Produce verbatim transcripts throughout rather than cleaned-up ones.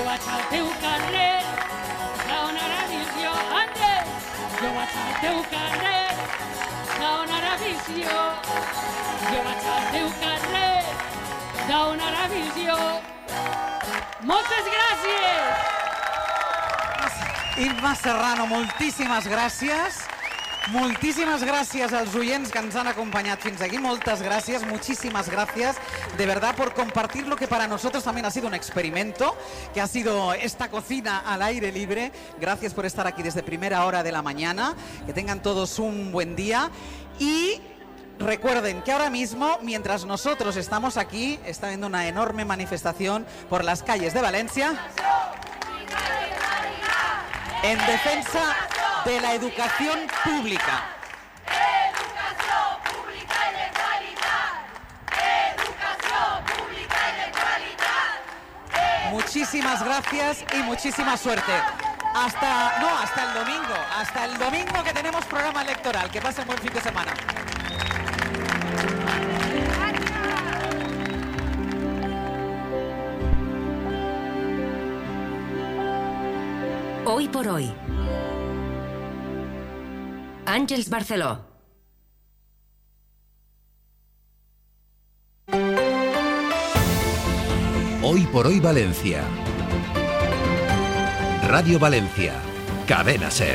Jo vaig al teu carrer, d'una visió, Andrés. Jo vaig al teu carrer, d'una visió. Jo vaig al teu carrer, d'una visió. Moltes gràcies! Imma Serrano, moltíssimes gràcies. Muchísimas gracias a los oyentes que nos han acompañado fins aquí. Muchas gracias, muchísimas gracias de verdad por compartir lo que para nosotros también ha sido un experimento, que ha sido esta cocina al aire libre. Gracias por estar aquí desde primera hora de la mañana. Que tengan todos un buen día y recuerden que ahora mismo, mientras nosotros estamos aquí, está habiendo una enorme manifestación por las calles de Valencia en defensa de la educación pública. Educación pública y de calidad. Educación pública y de calidad. Muchísimas gracias y muchísima suerte. Hasta, no, hasta el domingo. Hasta el domingo que tenemos programa electoral. Que pasen buen fin de semana. Hoy por hoy. Àngels Barceló. Hoy por hoy Valencia. Radio Valencia. Cadena SER.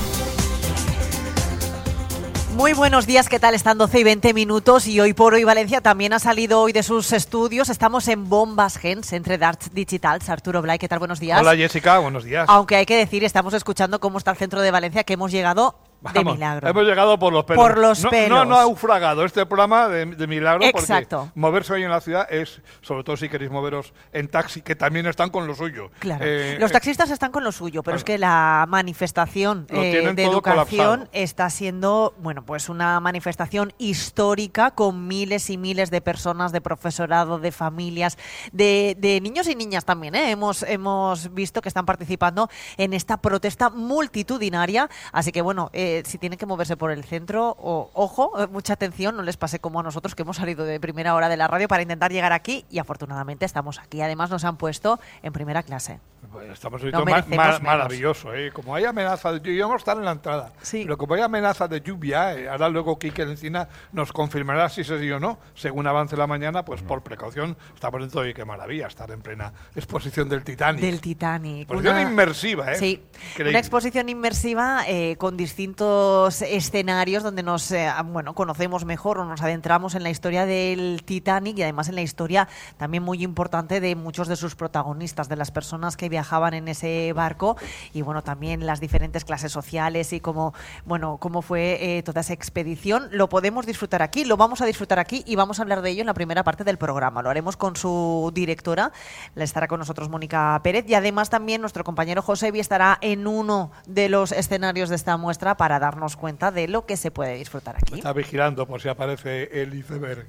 Muy buenos días, ¿qué tal? Están doce y veinte minutos y Hoy por Hoy Valencia también ha salido hoy de sus estudios. Estamos en Bombas Gens, entre Darts Digitals. Arturo Blay, ¿qué tal? Buenos días. Hola Jessica, buenos días. Aunque hay que decir, estamos escuchando cómo está el centro de Valencia, que hemos llegado de Vamos, milagro. Hemos llegado por los pelos. Por los no, pelos. No, no ha naufragado este programa de, de milagro. Exacto. Porque moverse hoy en la ciudad es, sobre todo si queréis moveros en taxi, que también están con lo suyo. Claro. Eh, los taxistas están con lo suyo, pero claro. es que la manifestación eh, de educación colapsado. Está siendo, bueno, pues una manifestación histórica con miles y miles de personas, de profesorado, de familias, de, de niños y niñas también. ¿eh? Hemos, hemos visto que están participando en esta protesta multitudinaria. Así que, bueno, eh, si tienen que moverse por el centro, o, ojo, mucha atención, no les pase como a nosotros, que hemos salido de primera hora de la radio para intentar llegar aquí y afortunadamente estamos aquí. Además nos han puesto en primera clase. Pues estamos no ma ma maravilloso, ¿eh? Como hay amenaza de lluvia, vamos a estar en la entrada, sí. Pero como hay amenaza de lluvia, eh, ahora luego Quique Encina nos confirmará si es así o no, según avance la mañana, pues por precaución estamos dentro de qué maravilla estar en plena exposición del Titanic. Del Titanic. Exposición una... inmersiva, ¿eh? Sí, Increíble. Una exposición inmersiva eh, con distintos escenarios donde nos eh, bueno, conocemos mejor o nos adentramos en la historia del Titanic y además en la historia también muy importante de muchos de sus protagonistas, de las personas que viajaban en ese barco y bueno, también las diferentes clases sociales y cómo, bueno, cómo fue eh, toda esa expedición. Lo podemos disfrutar aquí, lo vamos a disfrutar aquí y vamos a hablar de ello en la primera parte del programa. Lo haremos con su directora, la estará con nosotros Mónica Pérez y además también nuestro compañero Josebi estará en uno de los escenarios de esta muestra para darnos cuenta de lo que se puede disfrutar aquí. Está vigilando por si aparece el iceberg.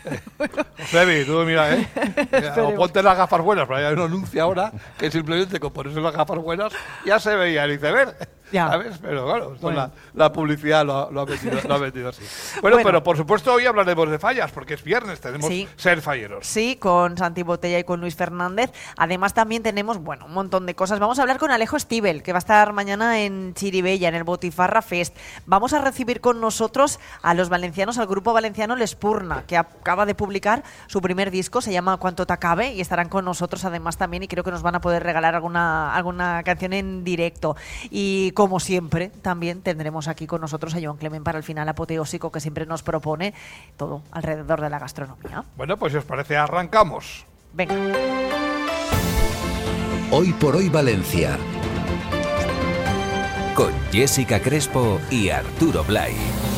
Josebi, tú mira, ¿eh? O ponte las gafas buenas, pero hay un anuncio ahora que simplemente con ponerse las gafas buenas ya se veía el iceberg. Ya. ¿Sabes? Pero claro, bueno. la, la publicidad lo ha, lo, ha metido, lo ha metido así. Bueno, bueno, pero por supuesto hoy hablaremos de fallas, porque es viernes, tenemos sí. Ser Falleros. Sí, con Santi Botella y con Luis Fernández. Además también tenemos, bueno, un montón de cosas. Vamos a hablar con Alejo Stivel, que va a estar mañana en Chiribella, en el Botifarra Fest. Vamos a recibir con nosotros a los valencianos, al grupo valenciano L'Espurna, que acaba de publicar su primer disco, se llama Cuanto t'acabe, y estarán con nosotros además también, y creo que nos van a poder regalar alguna, alguna canción en directo. Y como siempre, también tendremos aquí con nosotros a Joan Clement para el final apoteósico que siempre nos propone todo alrededor de la gastronomía. Bueno, pues si os parece, arrancamos. Venga. Hoy por hoy Valencia. Con Jessica Crespo y Arturo Blay.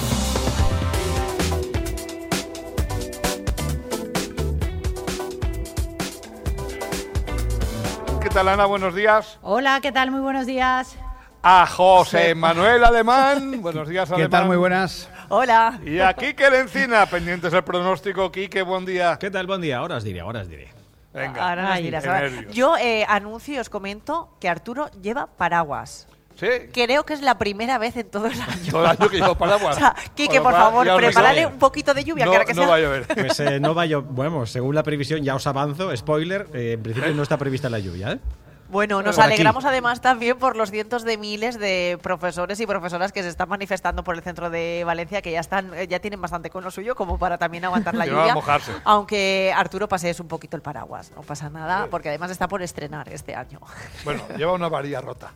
¿Qué tal, Ana? Buenos días. Hola, ¿qué tal? Muy buenos días. A José Manuel Alemán. Buenos días, Alemán. ¿Qué tal? Muy buenas. Hola. Y a Quique Encina, pendientes del pronóstico. Quique, buen día. ¿Qué tal? Buen día. Ahora os diré, ahora os diré. Venga. Ahora nos Ay, dirás. qué Ahora, nervios. yo eh, anuncio y os comento que Arturo lleva paraguas. Sí. Creo que es la primera vez en todo el año. Todo el año que llevo paraguas. O sea, Quique, Bueno, por va, favor, ya os prepárale digo. un poquito de lluvia. No, que ahora que no sea... va a llover. Pues eh, no va a llover. Bueno, según la previsión, ya os avanzo, spoiler, eh, en principio no está prevista la lluvia, ¿eh? Bueno, nos Por aquí. alegramos además también por los cientos de miles de profesores y profesoras que se están manifestando por el centro de Valencia, que ya están, ya tienen bastante con lo suyo como para también aguantar la Que no va a lluvia. mojarse. Aunque Arturo pasees un poquito el paraguas, no pasa nada, porque además está por estrenar este año. Bueno, lleva una varilla rota.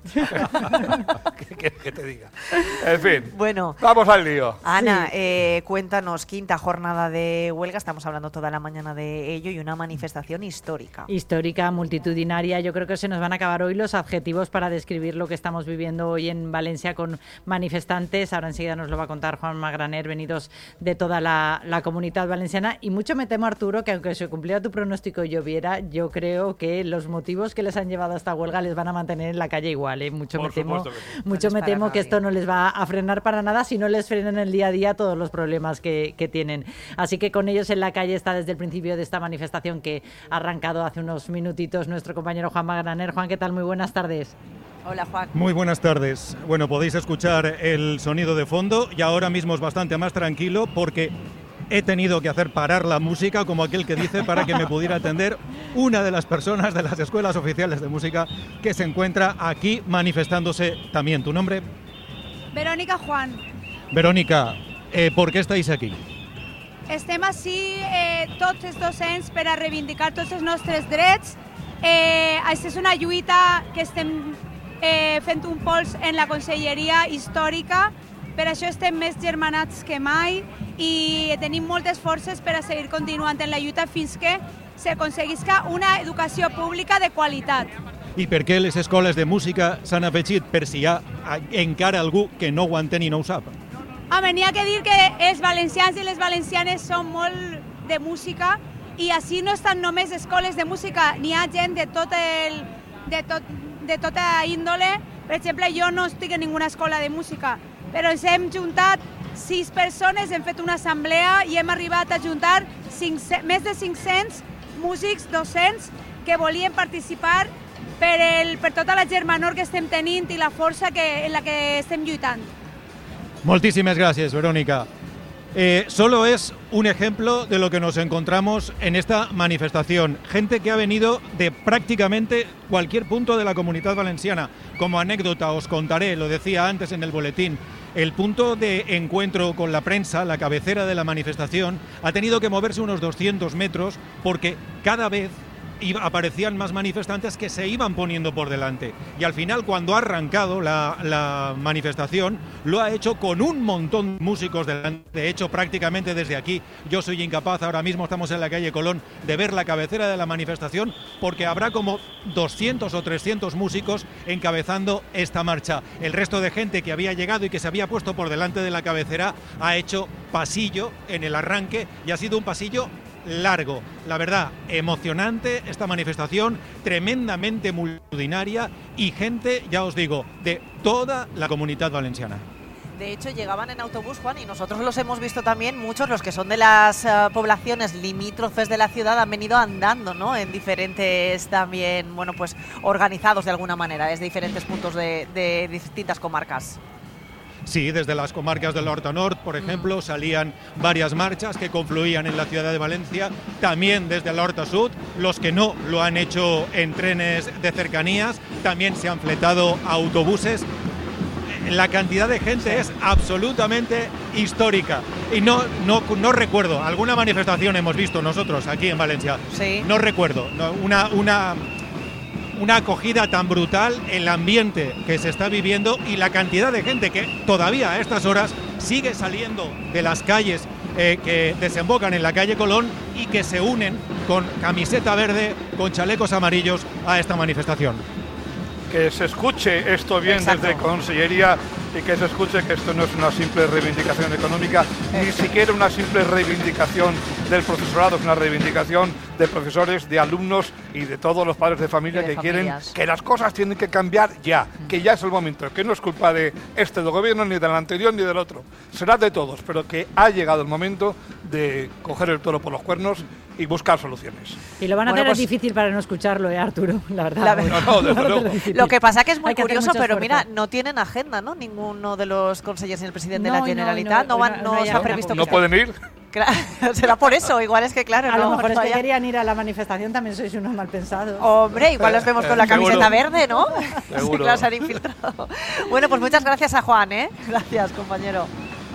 ¿Qué quieres que te diga? En fin. Bueno. Vamos al lío. Ana, eh, cuéntanos, quinta jornada de huelga, estamos hablando toda la mañana de ello y una manifestación histórica. Histórica, multitudinaria. Yo creo que se nos van a acabar hoy los adjetivos para describir lo que estamos viviendo hoy en Valencia con manifestantes. Ahora enseguida nos lo va a contar Juan Magraner, venidos de toda la, la comunidad valenciana. Y mucho me temo, Arturo, que aunque se cumpliera tu pronóstico y lloviera, yo creo que los motivos que les han llevado a esta huelga les van a mantener en la calle igual. ¿eh? Mucho Por me temo, supuesto que sí. mucho No me les para temo que nadie. esto no les va a frenar para nada si no les frenan el día a día todos los problemas que, que tienen. Así que con ellos en la calle está desde el principio de esta manifestación que ha arrancado hace unos minutitos nuestro compañero Juan Magraner. Juan, ¿qué tal? Muy buenas tardes. Hola, Juan. Muy buenas tardes. Bueno, podéis escuchar el sonido de fondo y ahora mismo es bastante más tranquilo porque he tenido que hacer parar la música, como aquel que dice, para que me pudiera atender una de las personas de las escuelas oficiales de música que se encuentra aquí manifestándose también. ¿Tu nombre? Verónica Juan. Verónica, eh, ¿por qué estáis aquí? Estem ací eh, tots els docents per a reivindicar tots els nostres drets. Eh, aquesta és una lluita que estem eh, fent un pols en la Conselleria Històrica. Per això estem més germanats que mai i tenim moltes forces per a seguir continuant en la lluita fins que s'aconseguisca una educació pública de qualitat. I per què les escoles de música s'han afegit, per si hi ha encara algú que no ho entén i no ho sap? Home, n'hi ha que dir que els valencians i les valencianes són molt de música i així no estan només escoles de música, n'hi ha gent de, tot el, de, tot, de tota índole. Per exemple, jo no estic en ninguna escola de música, però ens hem juntat sis persones, hem fet una assemblea i hem arribat a juntar cinc, més de cinc-cents músics, docents, que volien participar per, el, per tota la germanor que estem tenint i la força que, en la que estem lluitant. Muchísimas gracias, Verónica. Eh, solo es un ejemplo de lo que nos encontramos en esta manifestación. Gente que ha venido de prácticamente cualquier punto de la Comunidad Valenciana. Como anécdota os contaré, lo decía antes en el boletín, el punto de encuentro con la prensa, la cabecera de la manifestación, ha tenido que moverse unos doscientos metros porque cada vez aparecían más manifestantes que se iban poniendo por delante. Y al final, cuando ha arrancado la, la manifestación, lo ha hecho con un montón de músicos delante. De hecho, prácticamente desde aquí, yo soy incapaz, ahora mismo estamos en la calle Colón, de ver la cabecera de la manifestación, porque habrá como doscientos o trescientos músicos encabezando esta marcha. El resto de gente que había llegado y que se había puesto por delante de la cabecera ha hecho pasillo en el arranque y ha sido un pasillo largo. La verdad, emocionante esta manifestación, tremendamente multitudinaria y gente, ya os digo, de toda la Comunidad Valenciana. De hecho, llegaban en autobús, Juan, y nosotros los hemos visto también, muchos, los que son de las uh, poblaciones limítrofes de la ciudad, han venido andando, ¿no? En diferentes también, bueno, pues organizados de alguna manera, desde diferentes puntos de, de distintas comarcas. Sí, desde las comarcas del Horta Nord, por ejemplo, salían varias marchas que confluían en la ciudad de Valencia, también desde el Horta Sud, los que no lo han hecho en trenes de cercanías, también se han fletado autobuses. La cantidad de gente es absolutamente histórica y no, no, no recuerdo, alguna manifestación hemos visto nosotros aquí en Valencia, sí. no recuerdo, no, una... una Una acogida tan brutal, el ambiente que se está viviendo y la cantidad de gente que todavía a estas horas sigue saliendo de las calles eh, que desembocan en la calle Colón y que se unen con camiseta verde, con chalecos amarillos a esta manifestación. Que se escuche esto bien. Exacto. Desde Consellería y que se escuche que esto no es una simple reivindicación económica, ni siquiera una simple reivindicación del profesorado, es una reivindicación de profesores, de alumnos y de todos los padres de familia de que familias. Quieren que las cosas tienen que cambiar ya, que ya es el momento, que no es culpa de este del gobierno, ni del anterior, ni del otro, será de todos, pero que ha llegado el momento de coger el toro por los cuernos y buscar soluciones. Y lo van a bueno, hacer pues, difícil para no escucharlo, ¿eh, Arturo? La verdad. La verdad. No, no, desde luego. Lo que pasa que es muy Hay que curioso, pero esfuerzo. Mira, no tienen agenda, ¿no? Ninguno de los consejeros ni el presidente No, de la y no, Generalitat y no, no, van, no no, hay está agenda previsto. ¿No pueden ir? Claro, será por eso, igual es que claro. A no, lo mejor es no que haya- querían ir a la manifestación, también sois unos mal pensados. Hombre, igual los vemos con la Seguro. camiseta verde, ¿no? Seguro. Sí, claro, se han infiltrado. Bueno, pues muchas gracias a Juan, ¿eh? Gracias, compañero.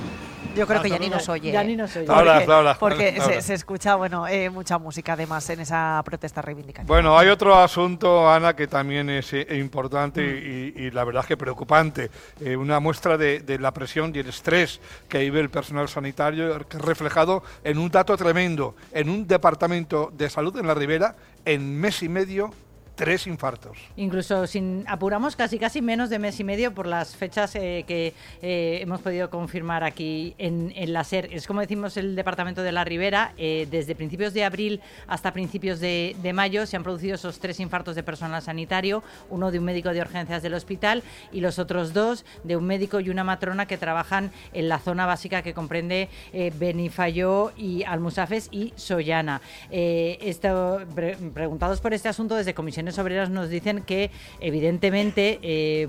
Yo creo que ya ni nos oye. Ya ¿eh? ni nos oye. Porque, Hablas, hablas, porque hablas. se, se escucha, bueno, eh, mucha música además en esa protesta reivindicativa. Bueno, hay otro asunto, Ana, que también es eh, importante y, y la verdad es que preocupante. Eh, una muestra de, de la presión y el estrés que vive el personal sanitario, reflejado en un dato tremendo. En un departamento de salud en la Ribera, en mes y medio, tres infartos. Incluso sin apuramos casi casi menos de mes y medio por las fechas eh, que eh, hemos podido confirmar aquí en, en la SER. Es como decimos el departamento de la Ribera, eh, desde principios de abril hasta principios de, de mayo se han producido esos tres infartos de personal sanitario, uno de un médico de urgencias del hospital y los otros dos de un médico y una matrona que trabajan en la zona básica que comprende eh, Benifayó y Almusafes y Sollana. Eh, esto, pre- preguntados por este asunto desde Comisiones Obreras nos dicen que evidentemente eh,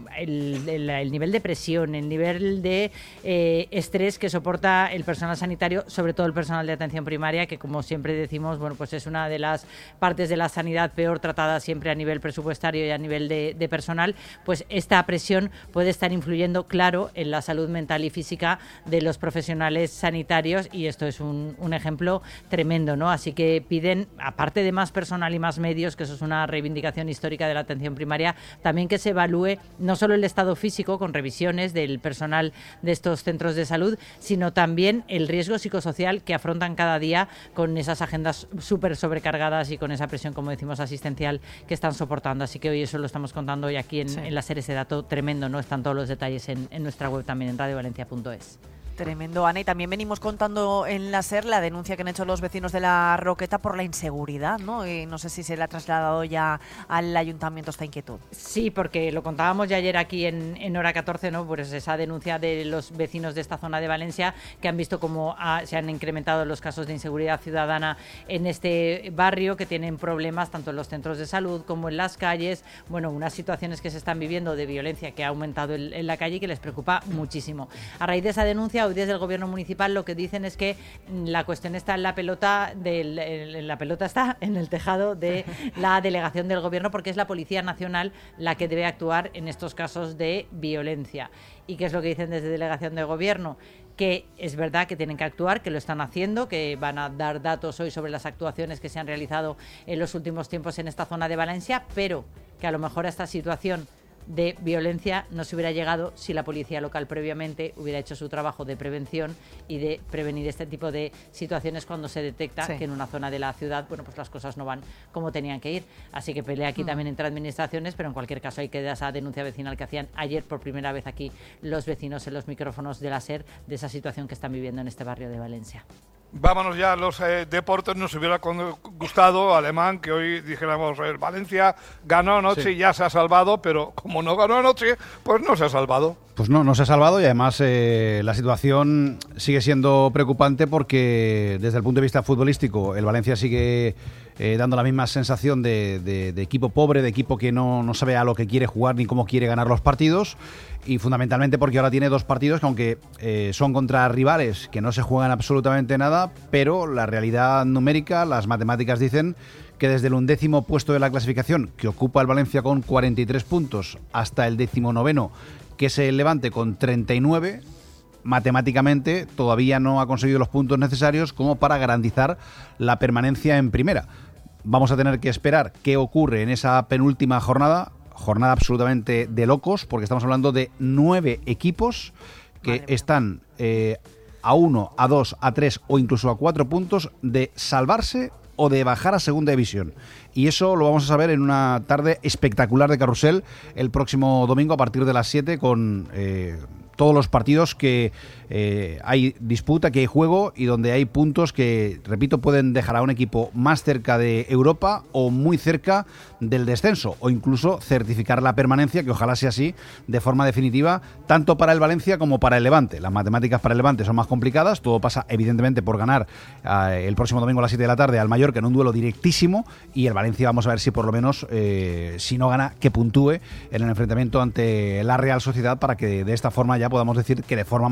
el, el- el nivel de presión, el nivel de eh, estrés que soporta el personal sanitario, sobre todo el personal de atención primaria, que como siempre decimos, bueno, pues es una de las partes de la sanidad peor tratada siempre a nivel presupuestario y a nivel de, de personal, pues esta presión puede estar influyendo, claro, en la salud mental y física de los profesionales sanitarios y esto es un, un ejemplo tremendo, ¿no? Así que piden, aparte de más personal y más medios, que eso es una reivindicación histórica de la atención primaria, también que se evalúe no solo el estado físico con revisiones del personal de estos centros de salud, sino también el riesgo psicosocial que afrontan cada día con esas agendas súper sobrecargadas y con esa presión, como decimos, asistencial que están soportando. Así que hoy eso lo estamos contando hoy aquí en, Sí. en la SER, ese dato tremendo, ¿no? Están todos los detalles en, en nuestra web también, en radio valencia punto es. Tremendo, Ana. Y también venimos contando en la SER la denuncia que han hecho los vecinos de la Roqueta por la inseguridad, ¿no? Y no sé si se le ha trasladado ya al ayuntamiento esta inquietud. Sí, porque lo contábamos ya ayer aquí en, en Hora catorce, ¿no? Pues esa denuncia de los vecinos de esta zona de Valencia que han visto cómo ha- se han incrementado los casos de inseguridad ciudadana en este barrio, que tienen problemas tanto en los centros de salud como en las calles. Bueno, unas situaciones que se están viviendo de violencia que ha aumentado en, en la calle y que les preocupa muchísimo. A raíz de esa denuncia, hoy desde el gobierno municipal lo que dicen es que mm, la cuestión está en la pelota del, en la pelota está en el tejado de la delegación del gobierno, porque es la Policía Nacional la que debe actuar en estos casos de violencia. ¿Y qué es lo que dicen desde delegación de gobierno? Que es verdad que tienen que actuar, que lo están haciendo, que van a dar datos hoy sobre las actuaciones que se han realizado en los últimos tiempos en esta zona de Valencia, pero que a lo mejor a esta situación de violencia no se hubiera llegado si la policía local previamente hubiera hecho su trabajo de prevención y de prevenir este tipo de situaciones cuando se detecta Sí. que en una zona de la ciudad, bueno, pues las cosas no van como tenían que ir. Así que pelea aquí Mm. también entre administraciones, pero en cualquier caso hay que dar esa denuncia vecinal que hacían ayer por primera vez aquí los vecinos en los micrófonos de la SER de esa situación que están viviendo en este barrio de Valencia. Vámonos ya a los eh, deportes. Nos hubiera con- gustado, Alemán, que hoy dijéramos, eh, Valencia ganó anoche Sí. y ya se ha salvado, pero como no ganó anoche, pues no se ha salvado. Pues no, no se ha salvado y además eh, la situación sigue siendo preocupante porque desde el punto de vista futbolístico el Valencia sigue eh, dando la misma sensación de, de- de equipo pobre, de equipo que no, no sabe a lo que quiere jugar ni cómo quiere ganar los partidos y fundamentalmente porque ahora tiene dos partidos que aunque eh, son contra rivales que no se juegan absolutamente nada, pero la realidad numérica, las matemáticas dicen que desde el undécimo puesto de la clasificación que ocupa el Valencia con cuarenta y tres puntos hasta el decimonoveno que es el Levante con treinta y nueve, matemáticamente todavía no ha conseguido los puntos necesarios como para garantizar la permanencia en primera. Vamos a tener que esperar qué ocurre en esa penúltima jornada, jornada absolutamente de locos, porque estamos hablando de nueve equipos que están eh, a uno, a dos, a tres o incluso a cuatro puntos de salvarse o de bajar a segunda división. Y eso lo vamos a saber en una tarde espectacular de carrusel el próximo domingo a partir de las siete con eh, todos los partidos que eh, hay disputa, que hay juego y donde hay puntos que, repito, pueden dejar a un equipo más cerca de Europa o muy cerca del descenso o incluso certificar la permanencia, que ojalá sea así de forma definitiva, tanto para el Valencia como para el Levante. Las matemáticas para el Levante son más complicadas, todo pasa evidentemente por ganar eh, el próximo domingo a las siete de la tarde al Mallorca en un duelo directísimo y el Valencia vamos a ver si por lo menos, eh, si no gana, que puntúe en el enfrentamiento ante la Real Sociedad para que de esta forma ya podamos decir que de forma matemática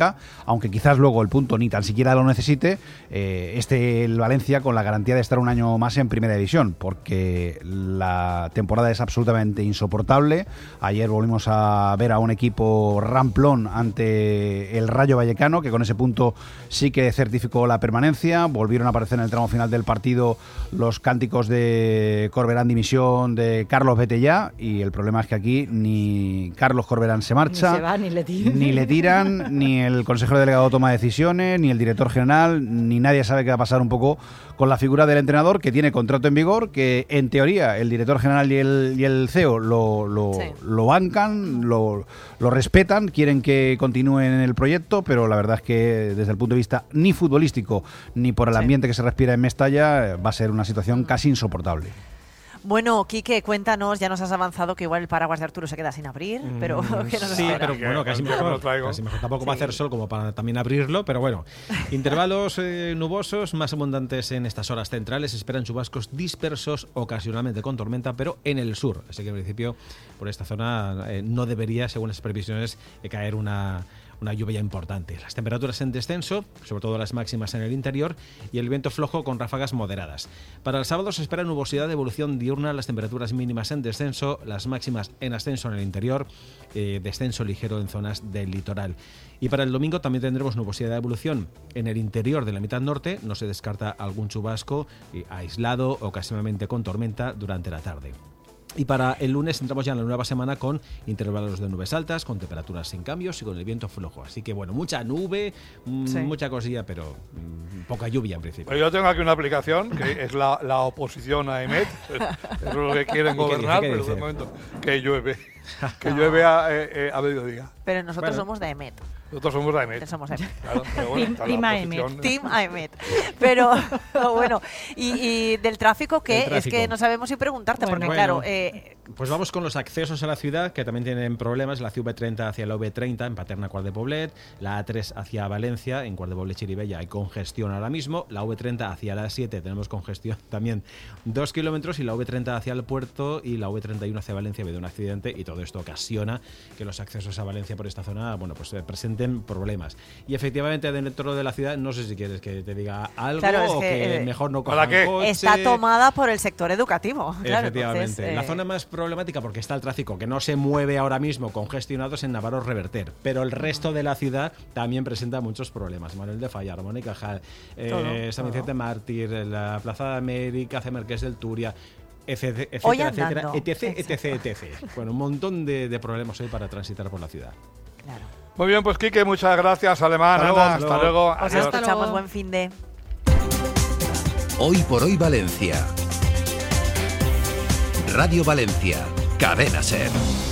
marca, aunque quizás luego el punto ni tan siquiera lo necesite, eh, este el Valencia con la garantía de estar un año más en Primera División, porque la temporada es absolutamente insoportable. Ayer volvimos a ver a un equipo ramplón ante el Rayo Vallecano, que con ese punto sí que certificó la permanencia. Volvieron a aparecer en el tramo final del partido los cánticos de Corberán dimisión, de Carlos vete ya, y el problema es que aquí ni Carlos Corberán se marcha, ni, se va, ni, le tiran. ni le tiran, ni el consejero delegado toma decisiones, ni el director general, ni nadie sabe qué va a pasar un poco con la figura del entrenador, que tiene contrato en vigor, que en teoría el director general y el, y el C E O lo, lo, sí. lo bancan, lo, lo respetan, quieren que continúe en el proyecto, pero la verdad es que desde el punto de vista ni futbolístico ni por el ambiente sí. que se respira en Mestalla va a ser una situación casi insoportable. Bueno, Quique, cuéntanos, ya nos has avanzado que igual el paraguas de Arturo se queda sin abrir, pero mm, ¿qué nos Sí, espera? pero bueno, casi mejor, casi mejor. Tampoco sí. va a hacer sol como para también abrirlo, pero bueno. Intervalos eh, nubosos más abundantes en estas horas centrales. Esperan chubascos dispersos, ocasionalmente con tormenta, pero en el sur. Así que en principio, por esta zona eh, no debería, según las previsiones, eh, caer una... una lluvia importante. Las temperaturas en descenso, sobre todo las máximas en el interior, y el viento flojo con ráfagas moderadas. Para el sábado se espera nubosidad de evolución diurna, las temperaturas mínimas en descenso, las máximas en ascenso en el interior, eh, descenso ligero en zonas del litoral. Y para el domingo también tendremos nubosidad de evolución en el interior de la mitad norte, no se descarta algún chubasco eh, aislado, ocasionalmente con tormenta durante la tarde. Y para el lunes entramos ya en la nueva semana con intervalos de nubes altas, con temperaturas sin cambios y con el viento flojo. Así que bueno, mucha nube, sí. mucha cosilla, pero mmm, poca lluvia en principio. Pues yo tengo aquí una aplicación que es la, la oposición a EMET, es lo que quieren gobernar, ¿Qué dice, qué pero de momento que llueve, que llueve a, eh, a mediodía. Pero nosotros bueno. somos de EMET. Nosotros somos de AEMET. Somos AEMET. Claro, bueno, Team AEMET. Team AEMET. Pero bueno, y, y del tráfico, ¿qué? Tráfico. Es que no sabemos si preguntarte, bueno, porque bueno, claro... Eh, pues vamos con los accesos a la ciudad, que también tienen problemas. La C V treinta hacia la V treinta, en Paterna, Quart de Poblet. La A tres hacia Valencia, en Quart de Poblet, Chirivella, hay congestión ahora mismo. La V treinta hacia la A siete, tenemos congestión también dos kilómetros. Y la V treinta hacia el puerto y la V treinta y uno hacia Valencia, ha habido un accidente. Y todo esto ocasiona que los accesos a Valencia por esta zona, bueno, pues presenten problemas. Y efectivamente dentro de la ciudad, no sé si quieres que te diga algo claro, es que, o que eh, mejor no cojan coche. Está tomada por el sector educativo. Claro, efectivamente. Entonces, eh... La zona más problemática, porque está el tráfico que no se mueve ahora mismo congestionados en Navarro Reverter, pero el resto de la ciudad también presenta muchos problemas. Manuel de Falla, Ramón y Cajal, eh, todo, San Vicente todo. Mártir, la Plaza de América, C. Marqués del Turia, etcétera, etcétera, etcétera, etc, etc, etc. Bueno, un montón de, de problemas hoy para transitar por la ciudad. Claro. Muy bien, pues Quique, muchas gracias, Alemán, hasta Ana, luego, hasta luego. Os Adiós. escuchamos, buen fin de... Hoy por hoy Valencia. Radio Valencia, Cadena SER.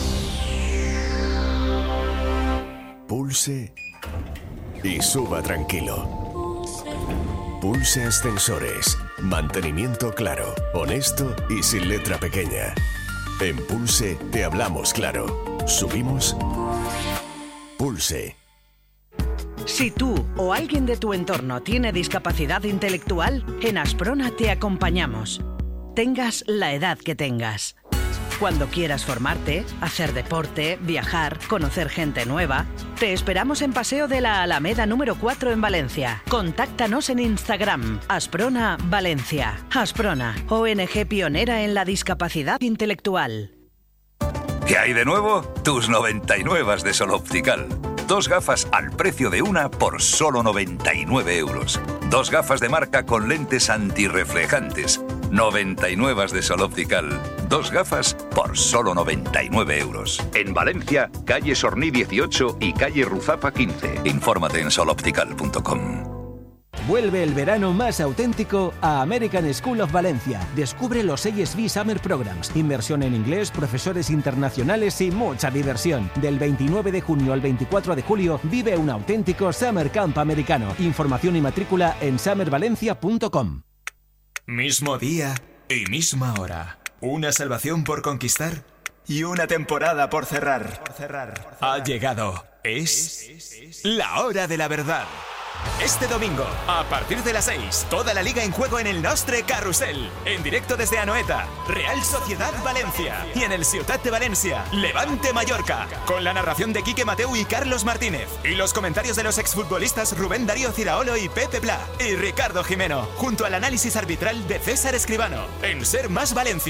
Pulse y suba tranquilo. Pulse Ascensores. Mantenimiento claro, honesto y sin letra pequeña. En Pulse te hablamos claro. Subimos. Pulse. Si tú o alguien de tu entorno tiene discapacidad intelectual, en Asprona te acompañamos. Tengas la edad que tengas. Cuando quieras formarte, hacer deporte, viajar, conocer gente nueva, te esperamos en Paseo de la Alameda número cuatro en Valencia. Contáctanos en Instagram, Asprona Valencia. Asprona, O N G pionera en la discapacidad intelectual. ¿Qué hay de nuevo? Tus noventa y nueve de Sol Optical. Dos gafas al precio de una por solo noventa y nueve euros. Dos gafas de marca con lentes antirreflejantes. noventa y nueve de Sol Optical. Dos gafas por solo noventa y nueve euros. En Valencia, calle Sorní dieciocho y calle Ruzapa quince. Infórmate en sol optical punto com. Vuelve el verano más auténtico a American School of Valencia. Descubre los A S V Summer Programs, inmersión en inglés, profesores internacionales y mucha diversión. Del veintinueve de junio al veinticuatro de julio vive un auténtico Summer Camp americano. Información y matrícula en summer valencia punto com. Mismo día y misma hora. Una salvación por conquistar y una temporada por cerrar. Ha llegado. Es la hora de la verdad. Este domingo, a partir de las seis, toda la liga en juego en el Nostre Carrusel. En directo desde Anoeta, Real Sociedad Valencia. Y en el Ciutat de Valencia, Levante Mallorca. Con la narración de Quique Mateu y Carlos Martínez. Y los comentarios de los exfutbolistas Rubén Darío Ciraolo y Pepe Pla. Y Ricardo Jimeno. Junto al análisis arbitral de César Escribano. En Ser Más Valencia.